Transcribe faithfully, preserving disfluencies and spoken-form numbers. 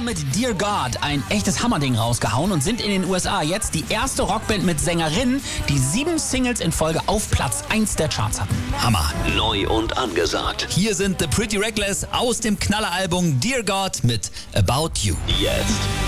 mit Dear God ein echtes Hammerding rausgehauen und sind in den U S A jetzt die erste Rockband mit Sängerinnen, die sieben Singles in Folge auf Platz eins der Charts hatten. Hammer. Neu und angesagt. Hier sind The Pretty Reckless aus dem Knalleralbum Dear God mit About You. Jetzt